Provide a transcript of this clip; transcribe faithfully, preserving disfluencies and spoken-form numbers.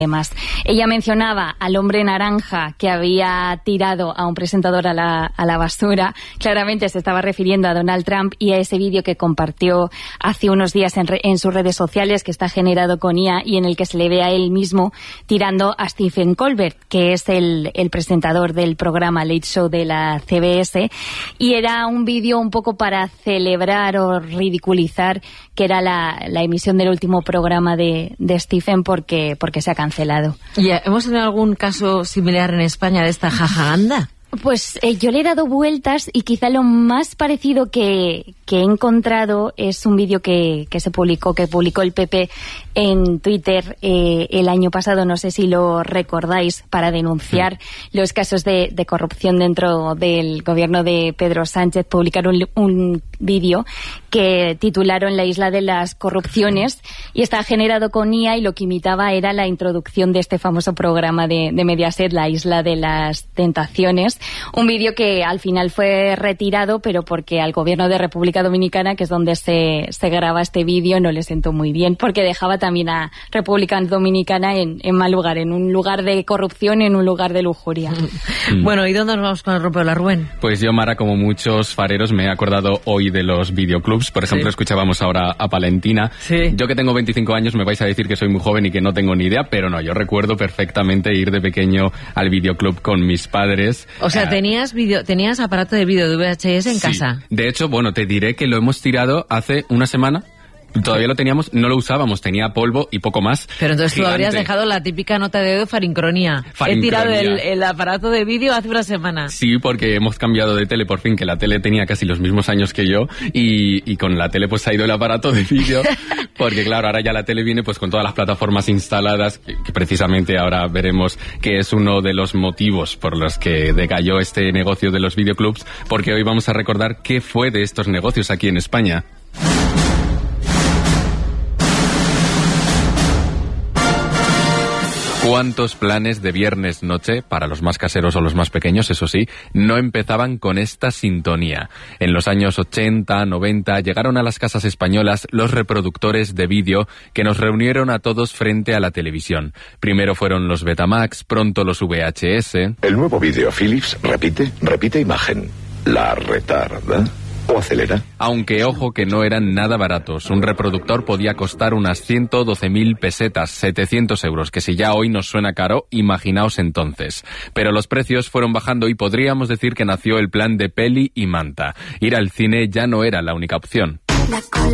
Más. Ella mencionaba al hombre naranja que había tirado a un presentador a la, a la basura. Claramente se estaba refiriendo a Donald Trump y a ese vídeo que compartió hace unos días en, re, en sus redes sociales, que está generado con I A y en el que se le ve a él mismo tirando a Stephen Colbert, que es el, el presentador del programa Late Show de la C B S, y era un vídeo un poco para celebrar o ridiculizar que era la, la emisión del último programa de, de Stephen porque, porque se ha cancelado. ¿Y hemos tenido algún caso similar en España de esta jajaganda? Pues eh, yo le he dado vueltas y quizá lo más parecido que, que he encontrado es un vídeo que, que se publicó, que publicó el P P en Twitter eh, el año pasado, no sé si lo recordáis, para denunciar sí. los casos de, de corrupción dentro del gobierno de Pedro Sánchez. Publicaron un, un vídeo que titularon La isla de las corrupciones y está generado con I A y lo que imitaba era la introducción de este famoso programa de, de Mediaset, La isla de las tentaciones. Un vídeo que al final fue retirado, pero porque al gobierno de República Dominicana, que es donde se, se graba este vídeo, no le sentó muy bien, porque dejaba también a República Dominicana en, en mal lugar, en un lugar de corrupción, en un lugar de lujuria. Mm. Bueno, ¿y dónde nos vamos con el rompeo la Rubén? Pues yo, Mara, como muchos fareros, me he acordado hoy de los videoclubs. Por ejemplo, sí. escuchábamos ahora a Palentina. Sí. Yo que tengo veinticinco años me vais a decir que soy muy joven y que no tengo ni idea, pero no, yo recuerdo perfectamente ir de pequeño al videoclub con mis padres. O sea, tenías video, tenías aparato de vídeo de V H S en sí. casa. De hecho, bueno, te diré que lo hemos tirado hace una semana. Todavía lo teníamos, no lo usábamos, tenía polvo y poco más. Pero entonces Gigante. Tú habrías dejado la típica nota de dedo farincronía. Farincronía. He tirado el, el aparato de vídeo hace una semana. Sí, porque hemos cambiado de tele por fin, que la tele tenía casi los mismos años que yo y, y con la tele pues ha ido el aparato de vídeo, porque claro, ahora ya la tele viene pues con todas las plataformas instaladas, que, que precisamente ahora veremos que es uno de los motivos por los que decayó este negocio de los videoclubs, porque hoy vamos a recordar qué fue de estos negocios aquí en España. ¿Cuántos planes de viernes noche, para los más caseros o los más pequeños, eso sí, no empezaban con esta sintonía? En los años ochenta, noventa, llegaron a las casas españolas los reproductores de vídeo que nos reunieron a todos frente a la televisión. Primero fueron los Betamax, pronto los V H S. El nuevo vídeo Philips repite, repite imagen. La retarda o acelera. Aunque ojo que no eran nada baratos. Un reproductor podía costar unas ciento doce mil pesetas, setecientos euros, que si ya hoy nos suena caro, imaginaos entonces. Pero los precios fueron bajando y podríamos decir que nació el plan de peli y manta. Ir al cine ya no era la única opción.